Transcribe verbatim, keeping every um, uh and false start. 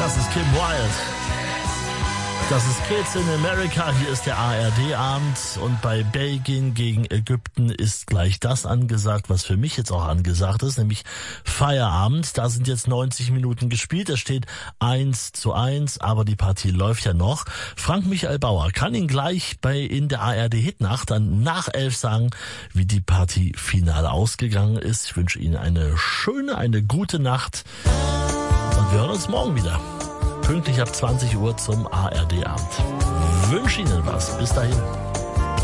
Das ist Kim Wilde. Das ist Kids in America. Hier ist der A R D-Abend. Und bei Belgien gegen Ägypten ist gleich das angesagt, was für mich jetzt auch angesagt ist, nämlich Feierabend. Da sind jetzt neunzig Minuten gespielt. Es steht eins zu eins, aber die Partie läuft ja noch. Frank-Michael Bauer kann Ihnen gleich bei in der A R D-Hitnacht dann nach elf sagen, wie die Partie final ausgegangen ist. Ich wünsche Ihnen eine schöne, eine gute Nacht. Und wir hören uns morgen wieder. Pünktlich ab zwanzig Uhr zum A R D-Abend. Wünsche Ihnen was. Bis dahin.